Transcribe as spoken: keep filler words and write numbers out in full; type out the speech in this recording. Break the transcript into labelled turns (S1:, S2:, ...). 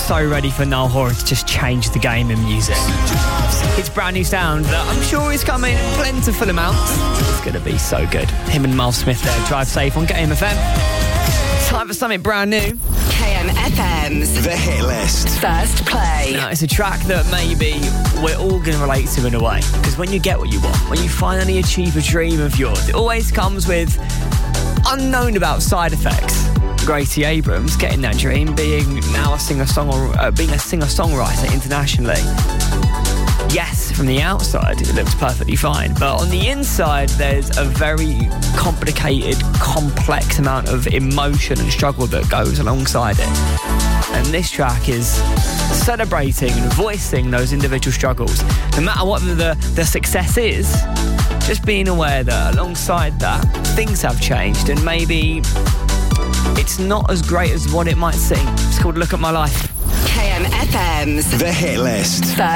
S1: so ready for Niall Horan to just change the game in music. It's brand new sound that I'm sure is coming in plentiful amounts. It's going to be so good. Him and Miles Smith there, Drive Safe on K M F M. Time for something brand new.
S2: K M F M's
S3: The Hit List.
S2: First play.
S1: Now, it's a track that maybe we're all going to relate to in a way. Because when you get what you want, when you finally achieve a dream of yours, it always comes with unknown about side effects. Gracie Abrams getting that dream, being now a singer-song uh, being a singer-songwriter internationally. Yes, from the outside it looks perfectly fine, but on the inside there's a very complicated, complex amount of emotion and struggle that goes alongside it. And this track is celebrating and voicing those individual struggles. No matter what the, the success is, just being aware that alongside that, things have changed and maybe it's not as great as what it might seem. It's called Look at My Life.
S2: K M F M's
S3: The Hit List.
S2: First